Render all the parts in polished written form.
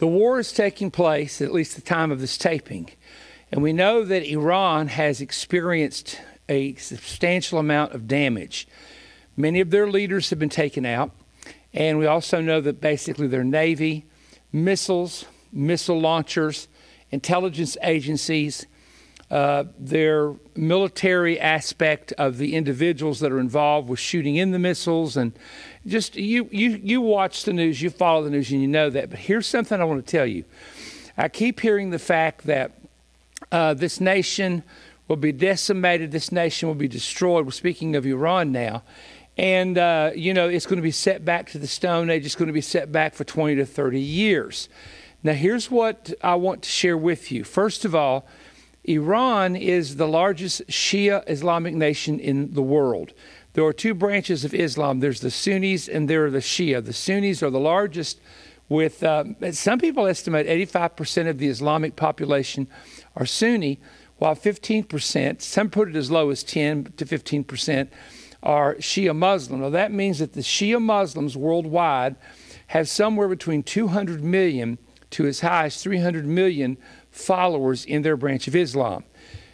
The war is taking place, at least the time of this taping, and we know that Iran has experienced a substantial amount of damage. Many of their leaders have been taken out, and we also know that basically their navy, missiles, missile launchers, intelligence agencies, their military aspect of the individuals that are involved with shooting in the missiles, and just you watch the news, you follow the news, and you know that. But here's something I want to tell you. I keep hearing the fact that this nation will be decimated, this nation will be destroyed. We're speaking of Iran now. And, it's going to be set back to the Stone Age. It's going to be set back for 20 to 30 years. Now, here's what I want to share with you. First of all, Iran is the largest Shia Islamic nation in the world. There are two branches of Islam. There's the Sunnis and there are the Shia. The Sunnis are the largest with, some people estimate 85% of the Islamic population are Sunni, while 15%, some put it as low as 10 to 15%, are Shia Muslim. Now, that means that the Shia Muslims worldwide have somewhere between 200 million to as high as 300 million followers in their branch of Islam.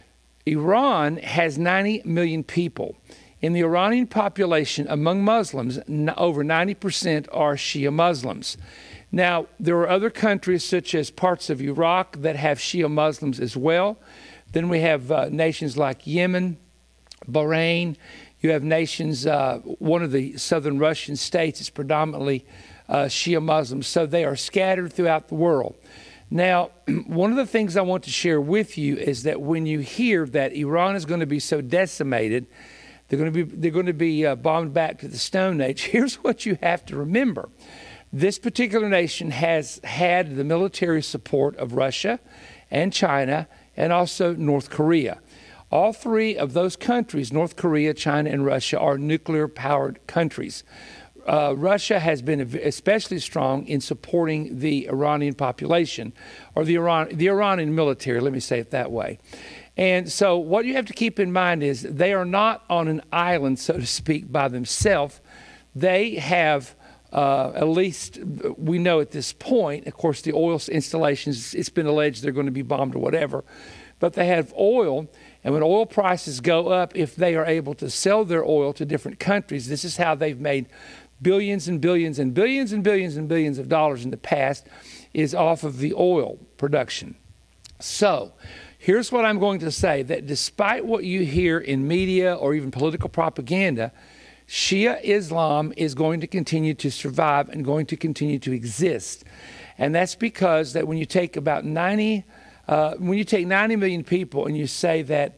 Iran has 90 million people. In the Iranian population, among Muslims, over 90% are Shia Muslims. Now, there are other countries, such as parts of Iraq, that have Shia Muslims as well. Then we have nations like Yemen, Bahrain. You have nations, one of the southern Russian states is predominantly Shia Muslims, so they are scattered throughout the world. Now, one of the things I want to share with you is that when you hear that Iran is going to be so decimated, they're going to be bombed back to the Stone Age, here's what you have to remember. This particular nation has had the military support of Russia and China and also North Korea. All three of those countries, North Korea, China, and Russia, are nuclear-powered countries. Russia has been especially strong in supporting the Iranian population, or the Iranian military, let me say it that way. And so what you have to keep in mind is they are not on an island, so to speak, by themselves. They have, at least we know at this point, of course, the oil installations, it's been alleged they're going to be bombed or whatever, but they have oil. And when oil prices go up, if they are able to sell their oil to different countries, this is how they've made billions and billions and billions and billions and billions of dollars in the past, is off of the oil production. So here's what I'm going to say, that despite what you hear in media or even political propaganda, Shia Islam is going to continue to survive and going to continue to exist. And that's because that when you take about 90 million people and you say that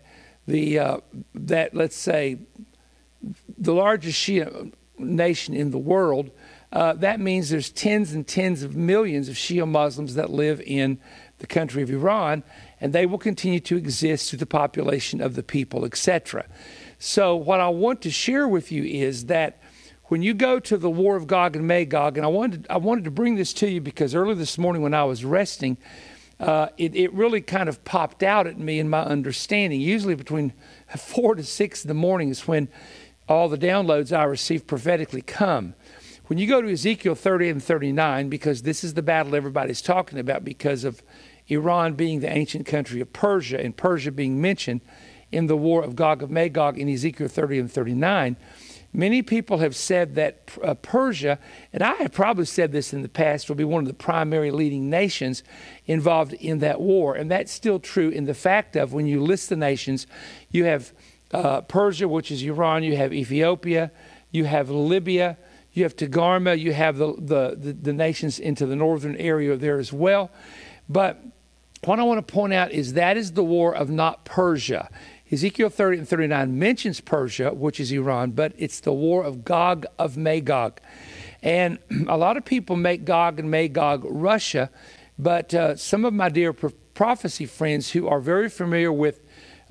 let's say the largest Shia nation in the world, that means there's tens and tens of millions of Shia Muslims that live in the country of Iran, and they will continue to exist through the population of the people, etc. So what I want to share with you is that when you go to the War of Gog and Magog, and I wanted to bring this to you because early this morning when I was resting, it really kind of popped out at me in my understanding. Usually between 4 to 6 in the morning is when all the downloads I receive prophetically come. When you go to Ezekiel 30 and 39, because this is the battle everybody's talking about because of Iran being the ancient country of Persia and Persia being mentioned in the War of Gog and Magog in Ezekiel 30 and 39, many people have said that Persia, and I have probably said this in the past, will be one of the primary leading nations involved in that war. And that's still true in the fact of when you list the nations, you have Persia, which is Iran, you have Ethiopia, you have Libya, you have Togarmah, you have the nations into the northern area there as well. But what I want to point out is that is the war of not Persia. Ezekiel 30 and 39 mentions Persia, which is Iran, but it's the war of Gog of Magog. And a lot of people make Gog and Magog Russia, but some of my dear prophecy friends who are very familiar with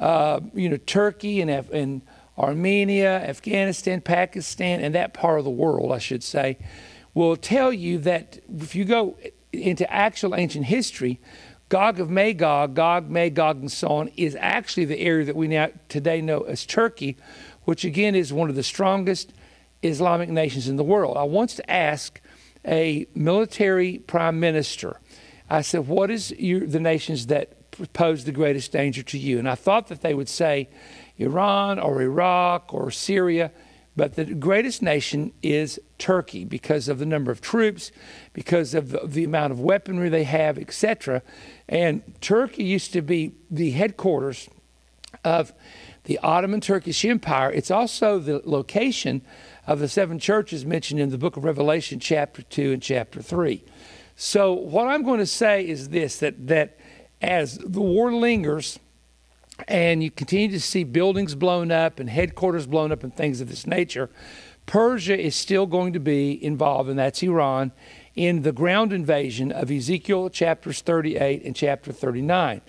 Turkey and Armenia, Afghanistan, Pakistan, and that part of the world, I should say, will tell you that if you go into actual ancient history, Gog of Magog, and so on, is actually the area that we now today know as Turkey, which again is one of the strongest Islamic nations in the world. I once asked a military prime minister, I said, what is the nations that pose the greatest danger to you? And I thought that they would say Iran or Iraq or Syria, but the greatest nation is Turkey because of the number of troops, because of the amount of weaponry they have, etc. And Turkey used to be the headquarters of the Ottoman Turkish Empire. It's also the location of the 7 churches mentioned in the book of Revelation, chapter 2 and chapter 3. So what I'm going to say is this, that as the war lingers and you continue to see buildings blown up and headquarters blown up and things of this nature, Persia is still going to be involved, and that's Iran, in the ground invasion of Ezekiel chapters 38 and chapter 39.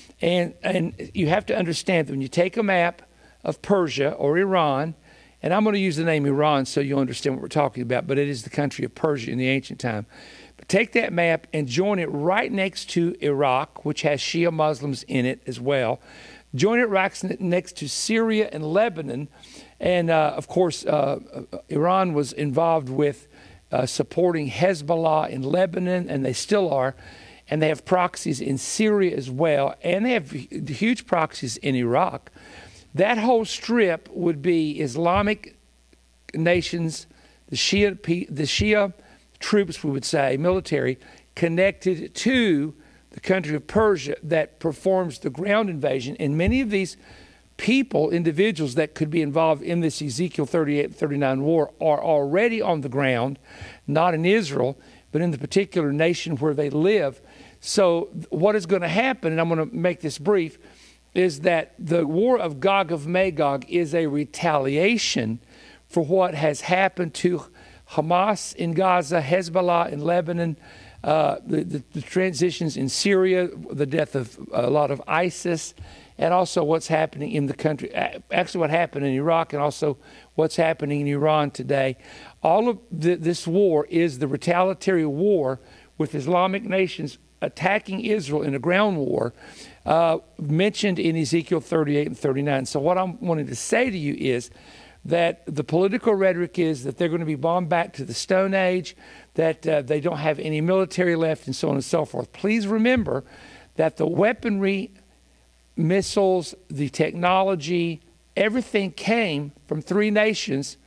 And you have to understand that when you take a map of Persia or Iran, and I'm going to use the name Iran so you'll understand what we're talking about, but it is the country of Persia in the ancient time. But take that map and join it right next to Iraq, which has Shia Muslims in it as well. Join it right next to Syria and Lebanon. And, of course, Iran was involved with supporting Hezbollah in Lebanon, and they still are. And they have proxies in Syria as well. And they have huge proxies in Iraq. That whole strip would be Islamic nations, the Shia troops, we would say, military, connected to the country of Persia that performs the ground invasion. And many of these people, individuals that could be involved in this Ezekiel 38 and 39 war are already on the ground, not in Israel, but in the particular nation where they live. So what is going to happen, and I'm going to make this brief, is that the war of Gog of Magog is a retaliation for what has happened to Hamas in Gaza, Hezbollah in Lebanon, the transitions in Syria, the death of a lot of ISIS, and also what's happening in the country, actually what happened in Iraq and also what's happening in Iran today. All of this war is the retaliatory war with Islamic nations attacking Israel in a ground war mentioned in Ezekiel 38 and 39. So what I'm wanting to say to you is that the political rhetoric is that they're going to be bombed back to the Stone Age, that they don't have any military left, and so on and so forth. Please remember that the weaponry, missiles, the technology, everything came from 3 nations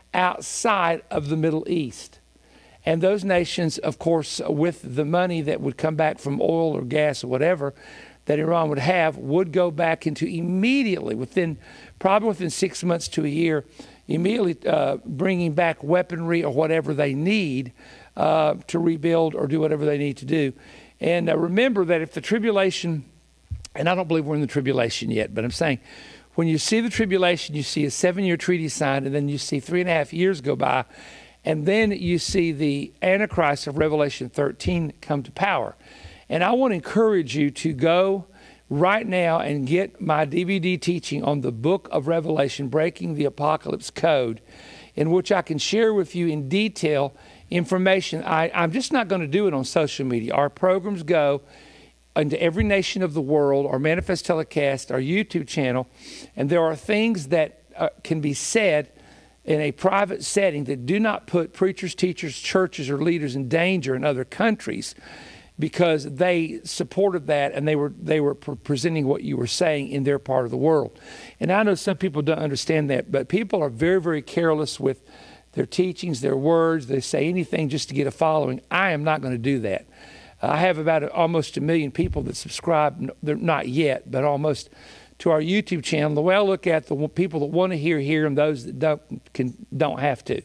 outside of the Middle East. And those nations, of course, with the money that would come back from oil or gas or whatever that Iran would have, would go back into immediately, probably within 6 months to a year, immediately bringing back weaponry or whatever they need to rebuild or do whatever they need to do. And remember that if the tribulation, and I don't believe we're in the tribulation yet, but I'm saying when you see the tribulation, you see a 7-year treaty signed, and then you see 3.5 years go by, and then you see the Antichrist of Revelation 13 come to power. And I want to encourage you to go right now and get my DVD teaching on the book of Revelation, Breaking the Apocalypse Code, in which I can share with you in detail information. I'm just not going to do it on social media. Our programs go into every nation of the world, our Manifest Telecast, our YouTube channel, and there are things that can be said in a private setting that do not put preachers, teachers, churches, or leaders in danger in other countries, because they supported that and they were presenting what you were saying in their part of the world. And I know some people don't understand that, but people are very, very careless with their teachings, their words. They say anything just to get a following. I am not going to do that. I have about almost 1 million people that subscribe, they're not yet, but almost, to our YouTube channel. The way I look at the people that want to hear, and those that don't have to.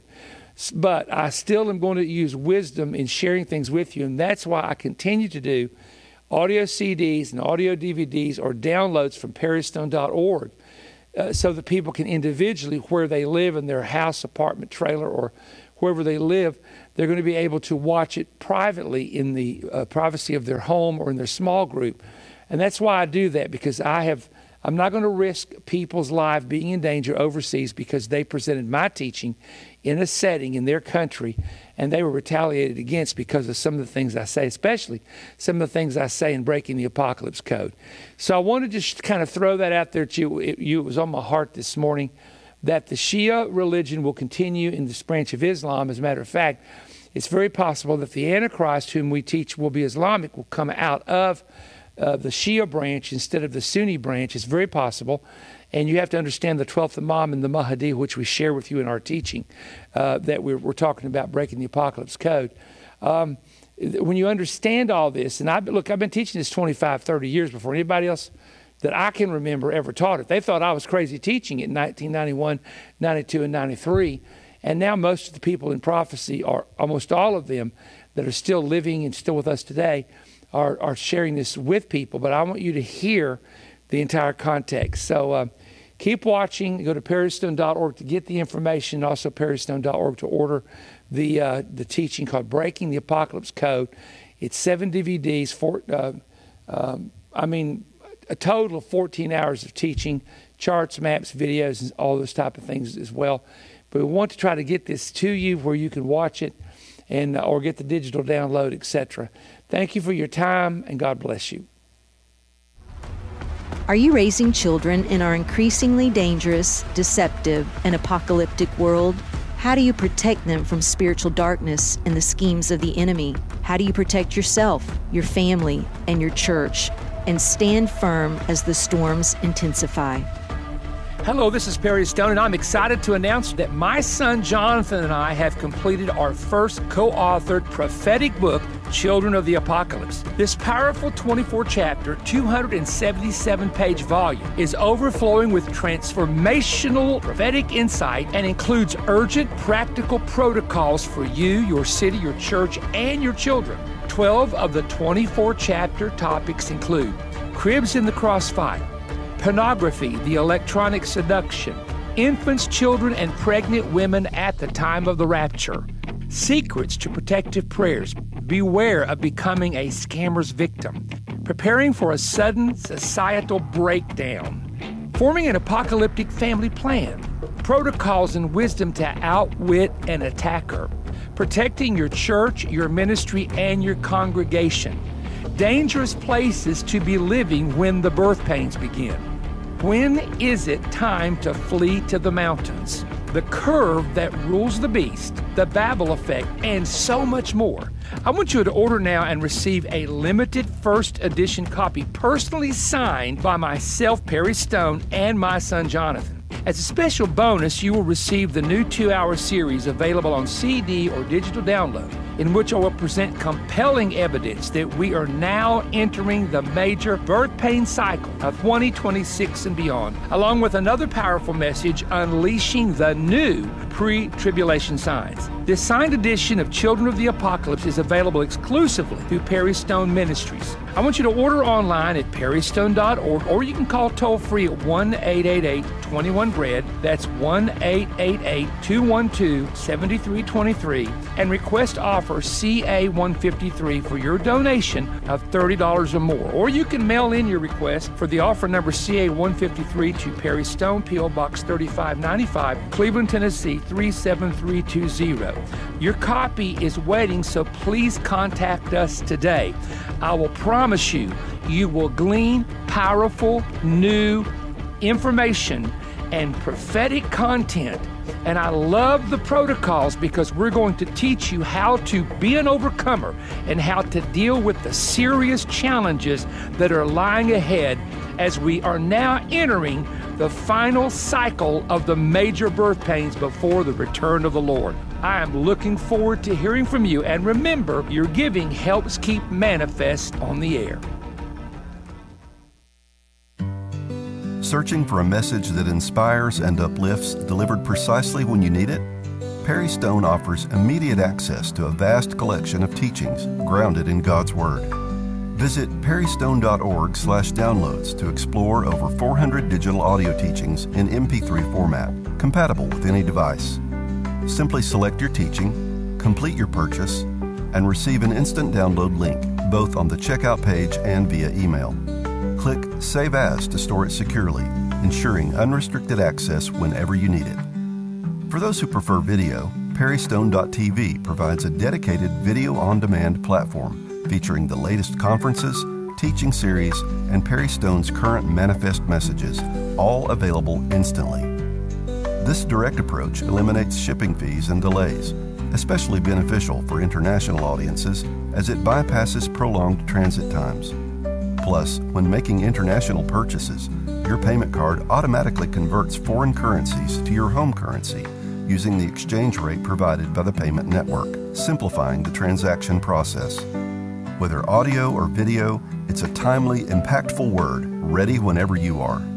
But I still am going to use wisdom in sharing things with you, and that's why I continue to do audio CDs and audio DVDs or downloads from perrystone.org so that people can individually, where they live in their house, apartment, trailer, or wherever they live, they're going to be able to watch it privately in the privacy of their home or in their small group. And that's why I do that, because I'm not going to risk people's lives being in danger overseas because they presented my teaching in a setting in their country and they were retaliated against because of some of the things I say, especially some of the things I say in Breaking the Apocalypse Code. So I want to just kind of throw that out there to you. It was on my heart this morning that the Shia religion will continue in this branch of Islam. As a matter of fact, it's very possible that the Antichrist, whom we teach will be Islamic, will come out of the Shia branch instead of the Sunni branch. It's very possible. And you have to understand the 12th Imam and the Mahdi, which we share with you in our teaching, that we're talking about breaking the apocalypse code. When you understand all this, and I've been teaching this 25, 30 years before anybody else that I can remember ever taught it. They thought I was crazy teaching it in 1991, 92, and 93. And now most of the people in prophecy, or almost all of them that are still living and still with us today, are sharing this with people. But I want you to hear the entire context. So keep watching. Go to perrystone.org to get the information, also perrystone.org to order the teaching called Breaking the Apocalypse Code. It's 7 DVDs, a total of 14 hours of teaching, charts, maps, videos, and all those type of things as well. But we want to try to get this to you where you can watch it and or get the digital download, etc. Thank you for your time, and God bless you. Are you raising children in our increasingly dangerous, deceptive, and apocalyptic world? How do you protect them from spiritual darkness and the schemes of the enemy? How do you protect yourself, your family, and your church, and stand firm as the storms intensify? Hello, this is Perry Stone, and I'm excited to announce that my son Jonathan and I have completed our first co-authored prophetic book, Children of the Apocalypse. This powerful 24-chapter, 277-page volume is overflowing with transformational prophetic insight and includes urgent, practical protocols for you, your city, your church, and your children. 12 of the 24-chapter topics include cribs in the crossfire, pornography, the electronic seduction, infants, children, and pregnant women at the time of the rapture, secrets to protective prayers, beware of becoming a scammer's victim, preparing for a sudden societal breakdown, forming an apocalyptic family plan, protocols and wisdom to outwit an attacker, protecting your church, your ministry, and your congregation, dangerous places to be living when the birth pains begin. When is it time to flee to the mountains? The curve that rules the beast, the Babel effect, and so much more. I want you to order now and receive a limited first edition copy personally signed by myself, Perry Stone, and my son Jonathan. As a special bonus, you will receive the new 2-hour series available on CD or digital download, in which I will present compelling evidence that we are now entering the major birth pain cycle of 2026 and beyond, along with another powerful message, unleashing the new pre-tribulation signs. This signed edition of Children of the Apocalypse is available exclusively through Perry Stone Ministries. I want you to order online at perrystone.org, or you can call toll-free at 1-888-21-BREAD. That's 1-888-212-7323, and request offer CA-153 for your donation of $30 or more. Or you can mail in your request for the offer number CA-153 to Perry Stone, P.O. Box 3595, Cleveland, Tennessee 37320. Your copy is waiting, so please contact us today. I will promise you, you will glean powerful, new information and prophetic content. And I love the protocols because we're going to teach you how to be an overcomer and how to deal with the serious challenges that are lying ahead as we are now entering the final cycle of the major birth pains before the return of the Lord. I am looking forward to hearing from you, and remember, your giving helps keep Manifest on the air. Searching for a message that inspires and uplifts, delivered precisely when you need it? Perry Stone offers immediate access to a vast collection of teachings grounded in God's Word. Visit perrystone.org/downloads to explore over 400 digital audio teachings in MP3 format, compatible with any device. Simply select your teaching, complete your purchase, and receive an instant download link, both on the checkout page and via email. Click Save As to store it securely, ensuring unrestricted access whenever you need it. For those who prefer video, perrystone.tv provides a dedicated video-on-demand platform featuring the latest conferences, teaching series, and Perry Stone's current Manifest messages, all available instantly. This direct approach eliminates shipping fees and delays, especially beneficial for international audiences as it bypasses prolonged transit times. Plus, when making international purchases, your payment card automatically converts foreign currencies to your home currency using the exchange rate provided by the payment network, simplifying the transaction process. Whether audio or video, it's a timely, impactful word ready whenever you are.